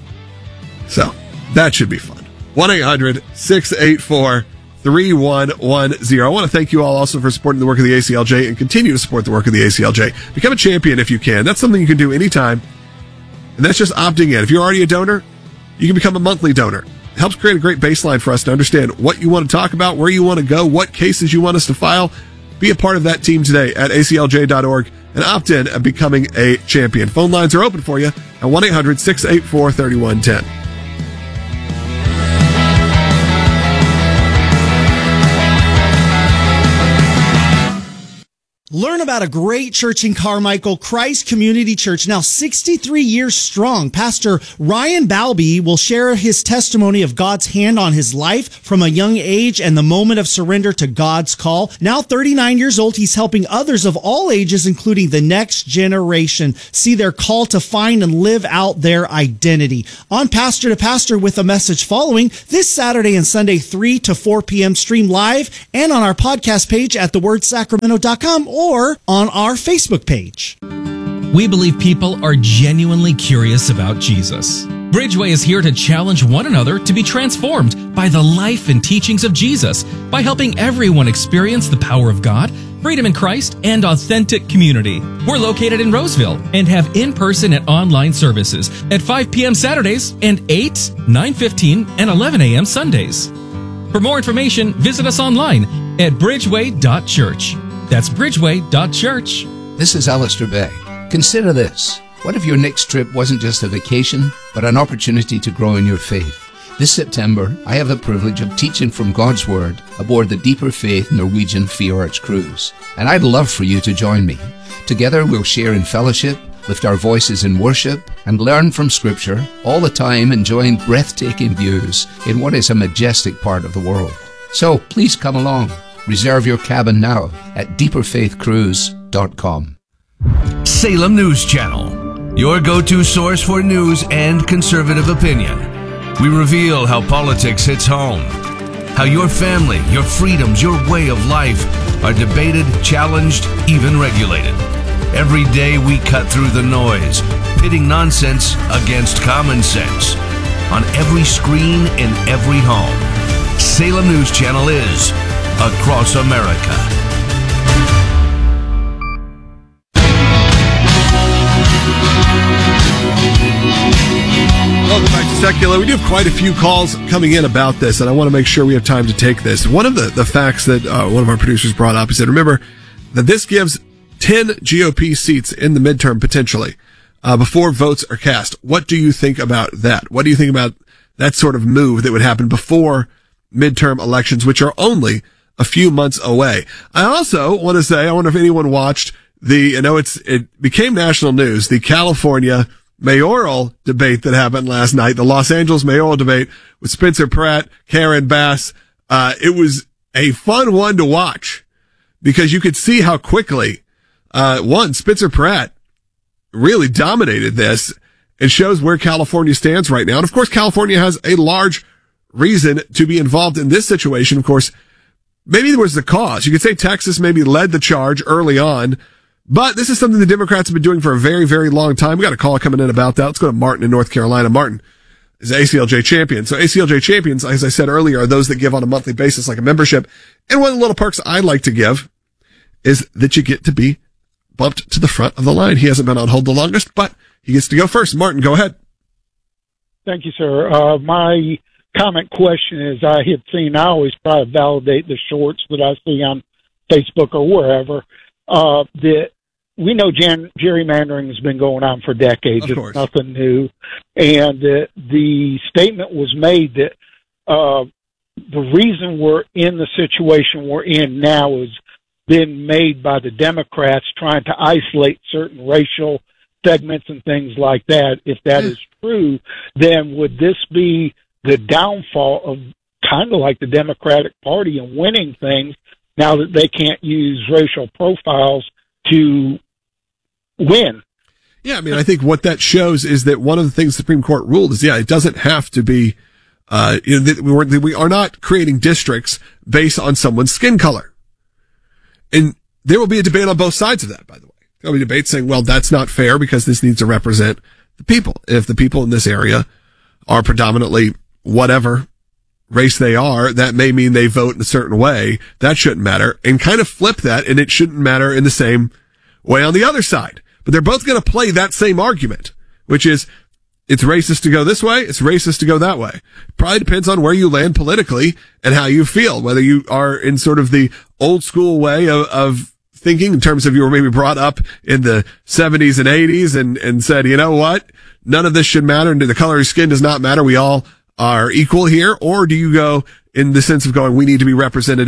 So that should be fun. one eight hundred, six eight four, three one one zero. I want to thank you all also for supporting the work of the A C L J, and continue to support the work of the A C L J. Become a champion if you can. That's something you can do anytime. And that's just opting in. If you're already a donor, you can become a monthly donor. It helps create a great baseline for us to understand what you want to talk about, where you want to go, what cases you want us to file. Be a part of that team today at A C L J dot org and opt in and becoming a champion. Phone lines are open for you at one eight hundred, six eight four, three one one zero. Learn about a great church in Carmichael, Christ Community Church, now sixty-three years strong. Pastor Ryan Balby will share his testimony of God's hand on his life from a young age and the moment of surrender to God's call. Now thirty-nine years old, he's helping others of all ages, including the next generation, see their call to find and live out their identity. On Pastor to Pastor with a message following, this Saturday and Sunday, three to four p.m. stream live and on our podcast page at the word sacramento dot com or on our Facebook page. We believe people are genuinely curious about Jesus. Bridgeway is here to challenge one another to be transformed by the life and teachings of Jesus by helping everyone experience the power of God, freedom in Christ, and authentic community. We're located in Roseville and have in-person and online services at five p.m. Saturdays and eight, nine fifteen, and eleven a.m. Sundays. For more information, visit us online at bridgeway dot church. That's bridgeway dot church. This is Alistair Begg. Consider this. What if your next trip wasn't just a vacation, but an opportunity to grow in your faith? This September, I have the privilege of teaching from God's Word aboard the Deeper Faith Norwegian Fjords cruise. And I'd love for you to join me. Together we'll share in fellowship, lift our voices in worship, and learn from Scripture, all the time enjoying breathtaking views in what is a majestic part of the world. So please come along. Reserve your cabin now at deeper faith cruise dot com. Salem News Channel, your go-to source for news and conservative opinion. We reveal how politics hits home, how your family, your freedoms, your way of life are debated, challenged, even regulated. Every day we cut through the noise, pitting nonsense against common sense. On every screen, in every home. Salem News Channel is across America. Welcome back to Secular. We do have quite a few calls coming in about this, and I want to make sure we have time to take this. One of the, the facts that uh, one of our producers brought up, he said, remember that this gives ten G O P seats in the midterm potentially uh, before votes are cast. What do you think about that? What do you think about that sort of move that would happen before midterm elections, which are only a few months away? I also want to say, I wonder if anyone watched the, I know it's, it became national news, the California mayoral debate that happened last night, the Los Angeles mayoral debate with Spencer Pratt, Karen Bass. Uh, it was a fun one to watch because you could see how quickly, uh, one, Spencer Pratt really dominated this. It shows where California stands right now. And of course, California has a large reason to be involved in this situation. Of course, maybe there was the cause. You could say Texas maybe led the charge early on, but this is something the Democrats have been doing for a very, very long time. We got a call coming in about that. Let's go to Martin in North Carolina. Martin is an A C L J champion. So A C L J champions, as I said earlier, are those that give on a monthly basis like a membership. And one of the little perks I like to give is that you get to be bumped to the front of the line. He hasn't been on hold the longest, but he gets to go first. Martin, go ahead. Thank you, sir. Uh, my comment question is, I had seen, I always try to validate the shorts that I see on Facebook or wherever, uh, that we know gen- gerrymandering has been going on for decades. It's nothing new. And uh, the statement was made that uh, the reason we're in the situation we're in now has been made by the Democrats trying to isolate certain racial segments and things like that. If that is true, then would this be the downfall of kind of like the Democratic Party and winning things now that they can't use racial profiles to win? Yeah, I mean, I think what that shows is that one of the things the Supreme Court ruled is, yeah, it doesn't have to be, uh, you know, that we, were, that we are not creating districts based on someone's skin color. And there will be a debate on both sides of that, by the way. There'll be a debate saying, well, that's not fair because this needs to represent the people. If the people in this area are predominantly whatever race they are, that may mean they vote in a certain way. That shouldn't matter. And kind of flip that, and it shouldn't matter in the same way on the other side. But they're both going to play that same argument, which is it's racist to go this way, it's racist to go that way. Probably depends on where you land politically and how you feel, whether you are in sort of the old school way of, of thinking in terms of you were maybe brought up in the seventies and eighties and, and said, you know what, none of this should matter and the color of your skin does not matter, we all are equal here. Or do you go in the sense of going, we need to be representative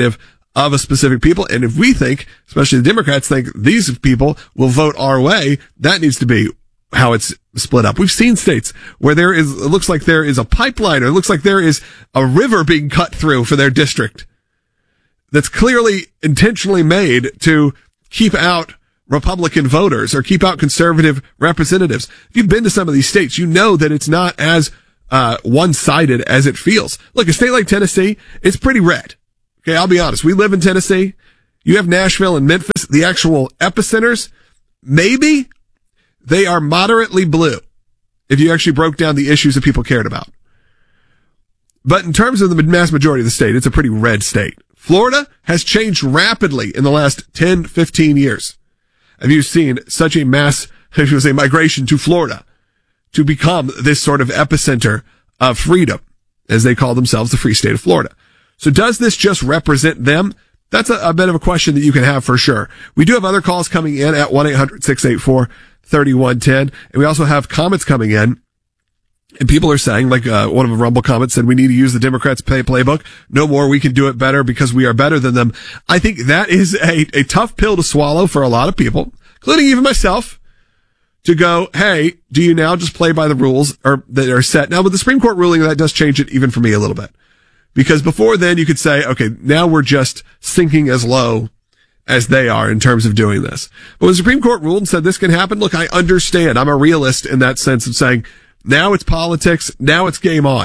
of a specific people. And if we think, especially the Democrats think these people will vote our way, that needs to be how it's split up. We've seen states where there is, it looks like there is a pipeline, or it looks like there is a river being cut through for their district that's clearly intentionally made to keep out Republican voters or keep out conservative representatives. If you've been to some of these states, you know that it's not as uh one-sided as it feels. Look, a state like Tennessee, it's pretty red. Okay, I'll be honest. We live in Tennessee. You have Nashville and Memphis, the actual epicenters. Maybe they are moderately blue if you actually broke down the issues that people cared about. But in terms of the mass majority of the state, it's a pretty red state. Florida has changed rapidly in the last ten, fifteen years. Have you seen such a mass, I should say, migration to Florida to become this sort of epicenter of freedom, as they call themselves, the free state of Florida? So does this just represent them? That's a, a bit of a question that you can have for sure. We do have other calls coming in at one eight hundred six eight four three one one zero. And we also have comments coming in. And people are saying, like uh, one of the Rumble comments said, we need to use the Democrats' pay playbook. No more, we can do it better because we are better than them. I think that is a, a tough pill to swallow for a lot of people, including even myself, to go, hey, do you now just play by the rules or that are set? Now, with the Supreme Court ruling, that does change it even for me a little bit. Because before then, you could say, okay, now we're just sinking as low as they are in terms of doing this. But when the Supreme Court ruled and said this can happen, look, I understand. I'm a realist in that sense of saying, now it's politics. Now it's game on.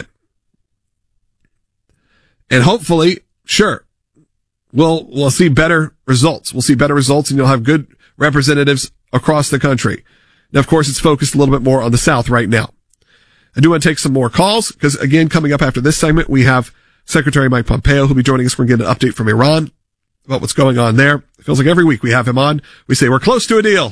And hopefully, sure, we'll, we'll see better results. We'll see better results and you'll have good representatives across the country. Now, of course, it's focused a little bit more on the South right now. I do want to take some more calls because, again, coming up after this segment, we have Secretary Mike Pompeo who'll be joining us. We're going to get an update from Iran about what's going on there. It feels like every week we have him on. We say we're close to a deal.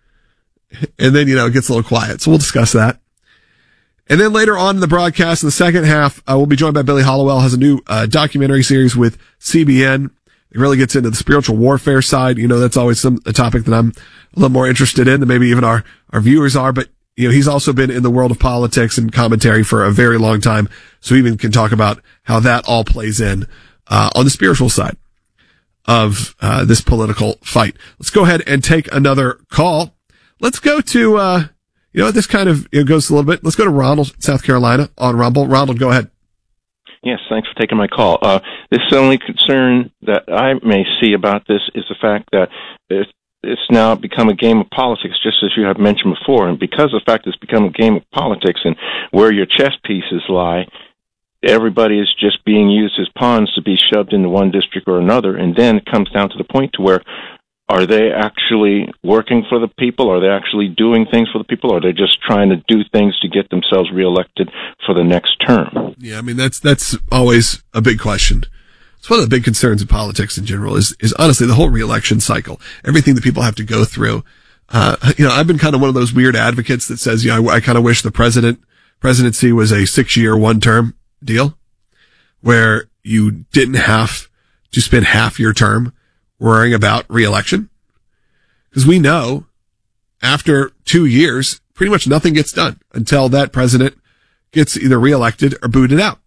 And then, you know, it gets a little quiet. So we'll discuss that. And then later on in the broadcast, in the second half, uh, we'll be joined by Billy Hollowell, has a new uh, documentary series with C B N. It really gets into the spiritual warfare side. You know, that's always some a topic that I'm a little more interested in than maybe even our, our viewers are. But, you know, he's also been in the world of politics and commentary for a very long time. So we even can talk about how that all plays in uh, on the spiritual side of uh, this political fight. Let's go ahead and take another call. Let's go to... Uh, You know, this kind of it goes a little bit. Let's go to Ronald, South Carolina, on Rumble. Ronald, go ahead. Yes, thanks for taking my call. Uh, this only concern that I may see about this is the fact that it's, it's now become a game of politics, just as you have mentioned before. And because of the fact it's become a game of politics and where your chess pieces lie, everybody is just being used as pawns to be shoved into one district or another. And then it comes down to the point to where, are they actually working for the people? Are they actually doing things for the people? Or are they just trying to do things to get themselves reelected for the next term? Yeah, I mean, that's that's always a big question. It's one of the big concerns in politics in general is, is honestly the whole reelection cycle, everything that people have to go through. Uh, you know, I've been kind of one of those weird advocates that says, you know, I, I kind of wish the president presidency was a six-year, one-term deal where you didn't have to spend half your term worrying about reelection, because we know after two years, pretty much nothing gets done until that president gets either reelected or booted out.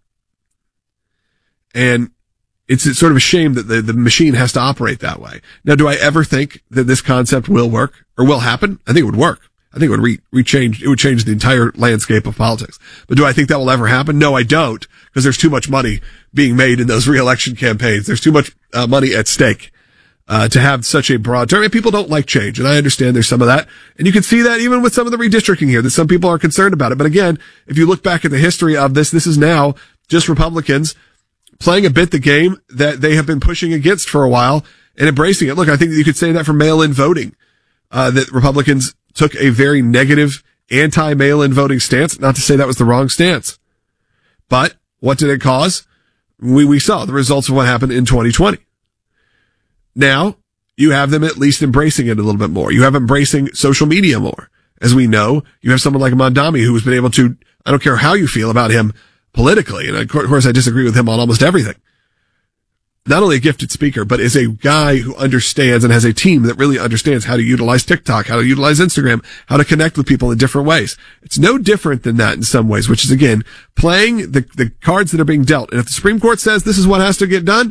And it's, it's sort of a shame that the, the machine has to operate that way. Now, do I ever think that this concept will work or will happen? I think it would work. I think it would re, re-change, it would change the entire landscape of politics. But do I think that will ever happen? No, I don't, because there's too much money being made in those reelection campaigns. There's too much uh, money at stake. Uh, to have such a broad term. And people don't like change, and I understand there's some of that. And you can see that even with some of the redistricting here, that some people are concerned about it. But again, if you look back at the history of this, this is now just Republicans playing a bit the game that they have been pushing against for a while and embracing it. Look, I think that you could say that for mail-in voting, uh, that Republicans took a very negative anti-mail-in voting stance. Not to say that was the wrong stance. But what did it cause? We, we saw the results of what happened in twenty twenty. Now, you have them at least embracing it a little bit more. You have embracing social media more. As we know, you have someone like Mondami who has been able to, I don't care how you feel about him politically, and of course I disagree with him on almost everything. Not only a gifted speaker, but is a guy who understands and has a team that really understands how to utilize TikTok, how to utilize Instagram, how to connect with people in different ways. It's no different than that in some ways, which is, again, playing the, the cards that are being dealt. And if the Supreme Court says this is what has to get done,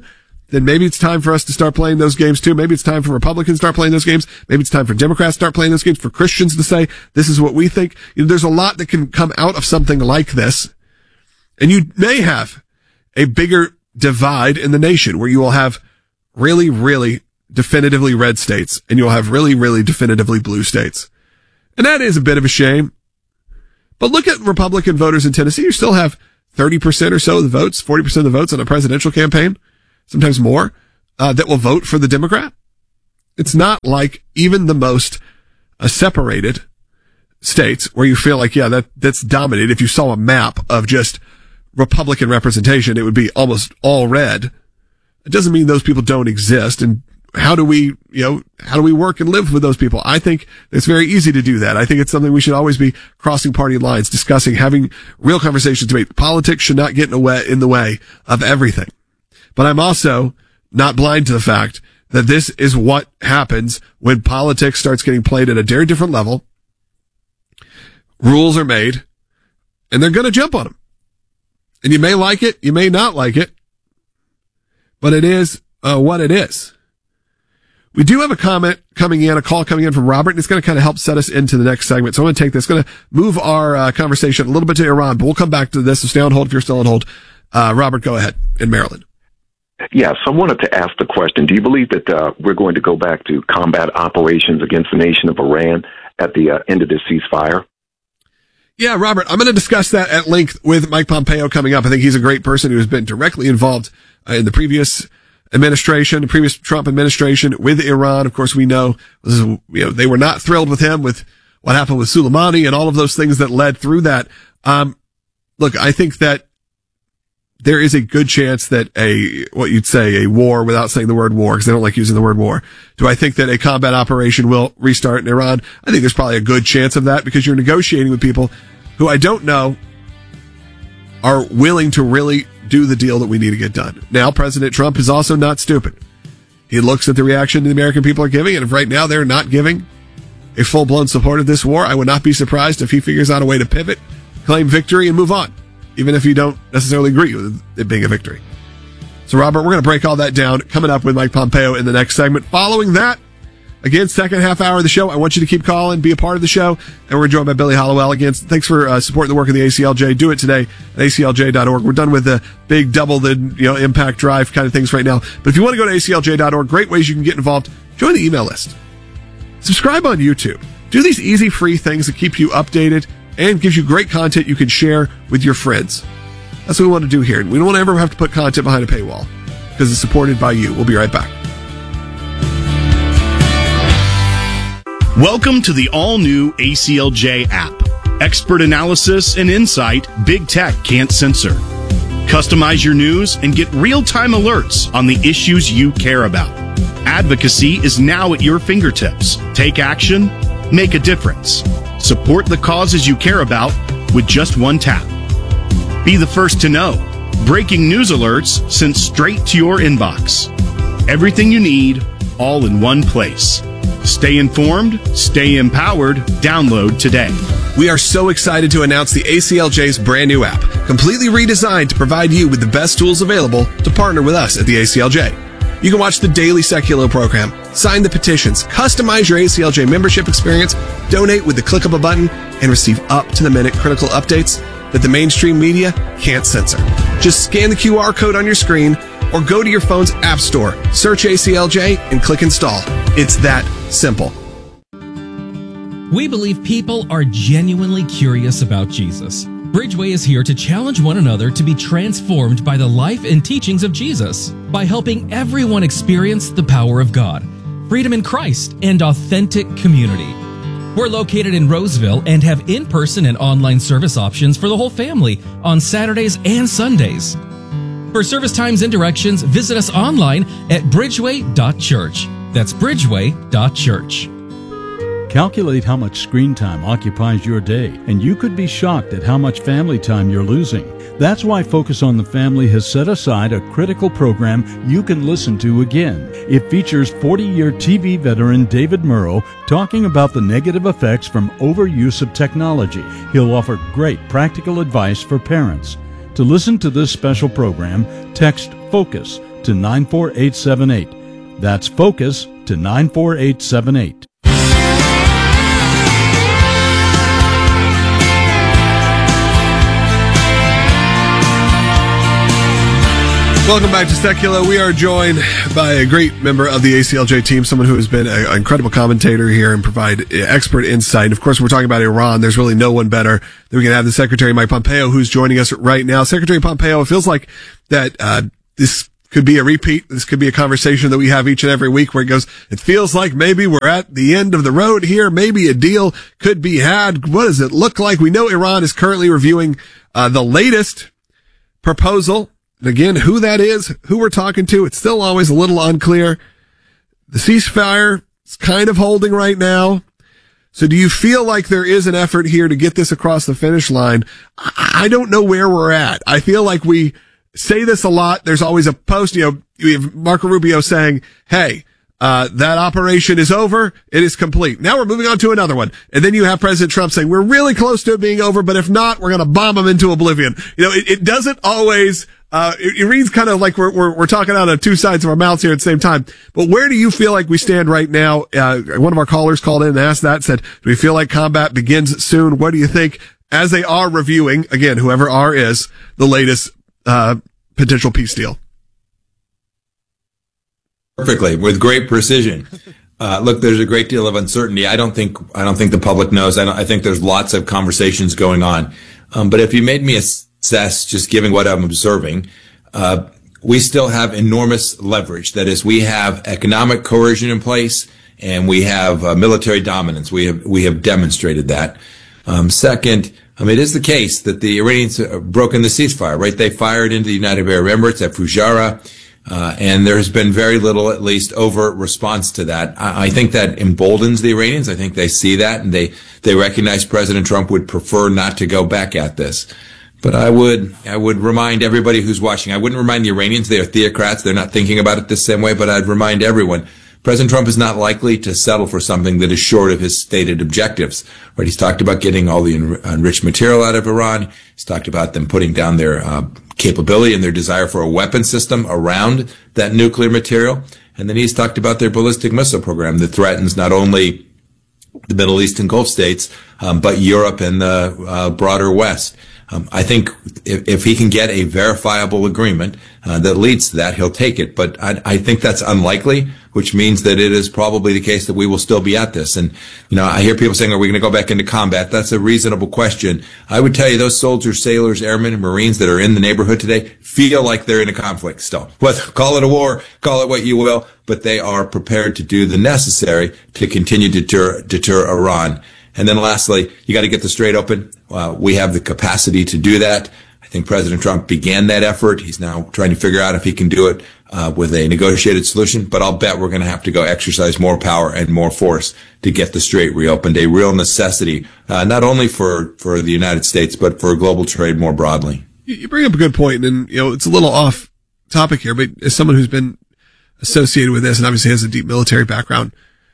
then maybe it's time for us to start playing those games too. Maybe it's time for Republicans to start playing those games. Maybe it's time for Democrats to start playing those games, for Christians to say, this is what we think. You know, there's a lot that can come out of something like this. And you may have a bigger divide in the nation where you will have really, really definitively red states and you'll have really, really definitively blue states. And that is a bit of a shame. But look at Republican voters in Tennessee. You still have thirty percent or so of the votes, forty percent of the votes on a presidential campaign, sometimes more, uh, that will vote for the Democrat. It's not like even the most uh, separated states where you feel like, yeah, that, that's dominated. If you saw a map of just Republican representation, it would be almost all red. It doesn't mean those people don't exist. And how do we, you know, how do we work and live with those people? I think it's very easy to do that. I think it's something we should always be crossing party lines, discussing, having real conversations, debate. Politics should not get in the way, in the way of everything. But I'm also not blind to the fact that this is what happens when politics starts getting played at a very different level. Rules are made and they're going to jump on them. And you may like it, you may not like it, but it is uh, what it is. We do have a comment coming in, a call coming in from Robert, and it's going to kind of help set us into the next segment. So I'm going to take this, going to move our uh, conversation a little bit to Iran, but we'll come back to this. So stay on hold if you're still on hold. Uh, Robert, go ahead, in Maryland. Yes, I wanted to ask the question, do you believe that uh, we're going to go back to combat operations against the nation of Iran at the uh, end of this ceasefire? Yeah, Robert, I'm going to discuss that at length with Mike Pompeo coming up. I think he's a great person who has been directly involved uh, in the previous administration, the previous Trump administration with Iran. Of course, we know, this is, you know, they were not thrilled with him with what happened with Soleimani and all of those things that led through that. Um, look, I think that there is a good chance that a, what you'd say, a war, without saying the word war, because they don't like using the word war. Do I think that a combat operation will restart in Iran? I think there's probably a good chance of that because you're negotiating with people who I don't know are willing to really do the deal that we need to get done. Now, President Trump is also not stupid. He looks at the reaction the American people are giving, and if right now they're not giving a full-blown support of this war, I would not be surprised if he figures out a way to pivot, claim victory, and move on, even if you don't necessarily agree with it being a victory. So, Robert, we're going to break all that down coming up with Mike Pompeo in the next segment. Following that, again, second half hour of the show. I want you to keep calling, be a part of the show. And we're joined by Billy Hollowell. Again, thanks for uh, supporting the work of the A C L J. Do it today at A C L J dot org. We're done with the big double the you know impact drive kind of things right now. But if you want to go to A C L J dot org, great ways you can get involved. Join the email list. Subscribe on YouTube. Do these easy, free things that keep you updated and gives you great content you can share with your friends. That's what we want to do here. We don't want to ever have to put content behind a paywall because it's supported by you. We'll be right back. Welcome to the all-new A C L J app. Expert analysis and insight big tech can't censor. Customize your news and get real-time alerts on the issues you care about. Advocacy is now at your fingertips. Take action, make a difference. Support the causes you care about with just one tap. Be the first to know. Breaking news alerts sent straight to your inbox. Everything you need, all in one place. Stay informed, stay empowered. Download today. We are so excited to announce the A C L J's brand new app, completely redesigned to provide you with the best tools available to partner with us at the A C L J. You can watch the daily Secular program, sign the petitions, customize your A C L J membership experience, donate with the click of a button, and receive up-to-the-minute critical updates that the mainstream media can't censor. Just scan the Q R code on your screen or go to your phone's app store, search A C L J, and click install. It's that simple. We believe people are genuinely curious about Jesus. Bridgeway is here to challenge one another to be transformed by the life and teachings of Jesus by helping everyone experience the power of God, freedom in Christ, and authentic community. We're located in Roseville and have in-person and online service options for the whole family on Saturdays and Sundays. For service times and directions, visit us online at bridgeway dot church. That's bridgeway dot church. Calculate how much screen time occupies your day, and you could be shocked at how much family time you're losing. That's why Focus on the Family has set aside a critical program you can listen to again. It features forty-year T V veteran David Murrow talking about the negative effects from overuse of technology. He'll offer great practical advice for parents. To listen to this special program, text FOCUS to nine four eight seven eight. That's FOCUS to nine four eight seven eight. Welcome back to Secular. We are joined by a great member of the A C L J team, someone who has been an incredible commentator here and provide expert insight. Of course, we're talking about Iran. There's really no one better than we can have the Secretary Mike Pompeo, who's joining us right now. Secretary Pompeo, it feels like that uh, this could be a repeat. This could be a conversation that we have each and every week where it goes, it feels like maybe we're at the end of the road here. Maybe a deal could be had. What does it look like? We know Iran is currently reviewing uh, the latest proposal. And again, who that is, who we're talking to, it's still always a little unclear. The ceasefire is kind of holding right now. So do you feel like there is an effort here to get this across the finish line? I don't know where we're at. I feel like we say this a lot. There's always a post, you know, we have Marco Rubio saying, hey, Uh, that operation is over. It is complete. Now we're moving on to another one. And then you have President Trump saying, we're really close to it being over, but if not, we're going to bomb them into oblivion. You know, it, it doesn't always, uh, it, it reads kind of like we're, we're, we're talking out of two sides of our mouths here at the same time. But where do you feel like we stand right now? Uh, one of our callers called in and asked that, said, do we feel like combat begins soon? What do you think as they are reviewing, again, whoever R is, the latest, uh, potential peace deal? Perfectly, with great precision. Uh, look, there's a great deal of uncertainty. I don't think I don't think the public knows. I, don't, I think there's lots of conversations going on. Um, but if you made me assess, just giving what I'm observing, uh, we still have enormous leverage. That is, we have economic coercion in place, and we have uh, military dominance. We have we have demonstrated that. Um, second, I mean, it is the case that the Iranians have broken the ceasefire. Right? They fired into the United Arab Emirates at Fujairah. Uh, and there has been very little, at least, overt response to that. I, I think that emboldens the Iranians. I think they see that, and they, they recognize President Trump would prefer not to go back at this. But I would, I would remind everybody who's watching, I wouldn't remind the Iranians, they are theocrats, they're not thinking about it the same way, but I'd remind everyone, President Trump is not likely to settle for something that is short of his stated objectives. Right? He's talked about getting all the en- enriched material out of Iran. He's talked about them putting down their, uh, capability and their desire for a weapon system around that nuclear material. And then he's talked about their ballistic missile program that threatens not only the Middle East and Gulf states, um, but Europe and the uh, broader West. Um, I think if, if he can get a verifiable agreement uh, that leads to that, he'll take it. But I, I think that's unlikely, which means that it is probably the case that we will still be at this. And, you know, I hear people saying, are we going to go back into combat? That's a reasonable question. I would tell you those soldiers, sailors, airmen, and Marines that are in the neighborhood today feel like they're in a conflict still. Whether, call it a war, call it what you will, but they are prepared to do the necessary to continue to deter, deter Iran. And then lastly, you got to get the Strait open. Uh, we have the capacity to do that. I think President Trump began that effort. He's now trying to figure out if he can do it uh, with a negotiated solution. But I'll bet we're going to have to go exercise more power and more force to get the Strait reopened. A real necessity, uh, not only for, for the United States, but for global trade more broadly. You bring up a good point, and, you know, it's a little off topic here, but as someone who's been associated with this and obviously has a deep military background,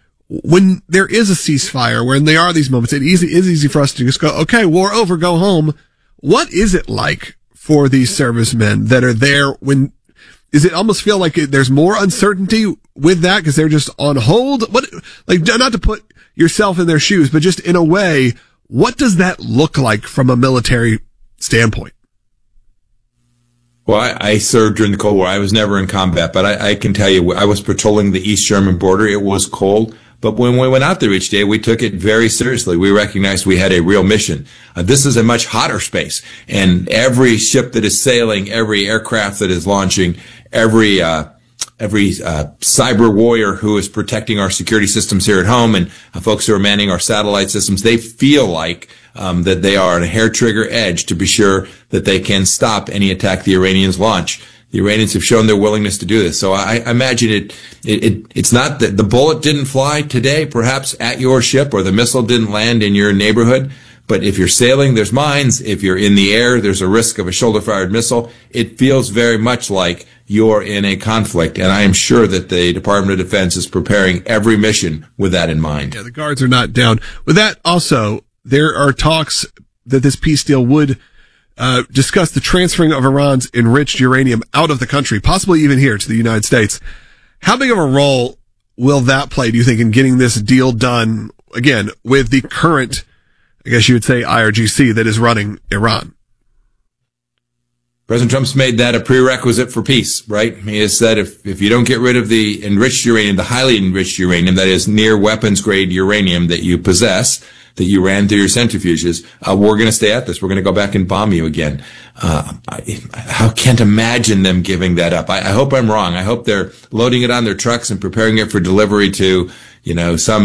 when there is a ceasefire, when there are these moments, it easy, is easy for us to just go, okay, war over, go home. What is it like for these servicemen that are there when, does it almost feel like there's more uncertainty with that because they're just on hold? What, like, not to put yourself in their shoes, but just in a way, what does that look like from a military standpoint? Well, I, I served during the Cold War. I was never in combat, but I, I can tell you, I was patrolling the East German border. It was cold. But when we went out there each day, we took it very seriously. We recognized we had a real mission. Uh, this is a much hotter space. And every ship that is sailing, every aircraft that is launching, every, uh, every, uh, cyber warrior who is protecting our security systems here at home and uh, folks who are manning our satellite systems, they feel like, um, that they are on a hair trigger edge to be sure that they can stop any attack the Iranians launch. The Iranians have shown their willingness to do this. So I, I imagine it, it, it, it's not that the bullet didn't fly today, perhaps at your ship, or the missile didn't land in your neighborhood. But if you're sailing, there's mines. If you're in the air, there's a risk of a shoulder-fired missile. It feels very much like you're in a conflict. And I am sure that the Department of Defense is preparing every mission with that in mind. Yeah, the guards are not down. With that, also, there are talks that this peace deal would uh, discuss the transferring of Iran's enriched uranium out of the country, possibly even here to the United States. How big of a role will that play, do you think, in getting this deal done, again, with the current, I guess you would say, I R G C that is running Iran? President Trump's made that a prerequisite for peace, right? He has said if, if you don't get rid of the enriched uranium, the highly enriched uranium, that is near weapons grade uranium that you possess, that you ran through your centrifuges, uh, we're going to stay at this. We're going to go back and bomb you again. Uh, I, I can't imagine them giving that up. I, I hope I'm wrong. I hope they're loading it on their trucks and preparing it for delivery to, you know, some